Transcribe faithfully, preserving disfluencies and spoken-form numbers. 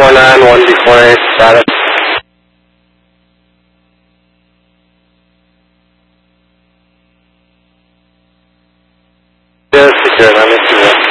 four nine one D four eight status. Yeah, secure, I'm in